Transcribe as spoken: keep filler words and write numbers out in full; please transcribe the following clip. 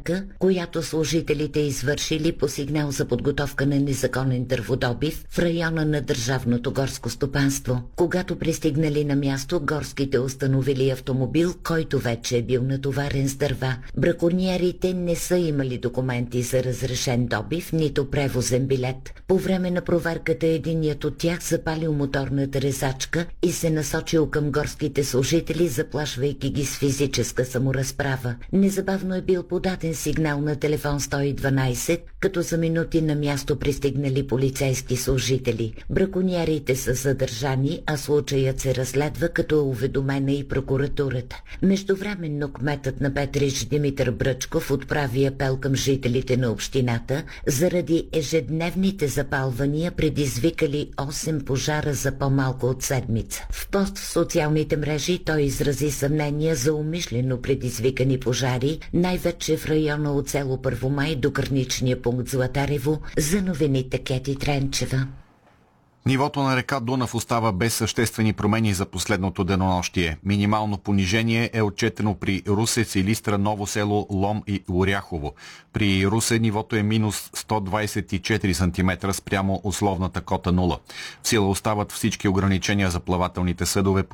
проверка, която служителите извършили по сигнал за подготовка на незаконен дърводобив в района на Държавното горско стопанство. Когато пристигнали на място, горските установили автомобил, който вече е бил натоварен с дърва. Браконьерите не са имали документи за разрешен добив, нито превозен билет. По време на проверката единият от тях запалил моторната резачка и се насочил към горските служители, заплашвайки ги с физическа саморазправа. Незабавно е бил подаден сигнал на телефон сто и дванайсет, като за минути на място пристигнали полицейски служители. Браконьерите са задържани, а случаят се разследва, като е уведомена и прокуратурата. Междувременно кметът на Петрич Димитър Бръчков отправи апел към жителите на общината заради ежедневните запалвания, предизвикали осем пожара за по-малко от седмица. В пост в социалните мрежи той изрази съмнения за умишлено предизвикани пожари, най-вече в района от село Първомай до граничния пункт Златарево. За новините Кети Тренчева. Нивото на река Дунав остава без съществени промени за последното денонощие. Минимално понижение е отчетено при Русе, Силистра, Ново село, Лом и Оряхово. При Русе нивото е минус сто двайсет и четири сантиметра спрямо условната кота нула. В сила остават всички ограничения за плавателните съдове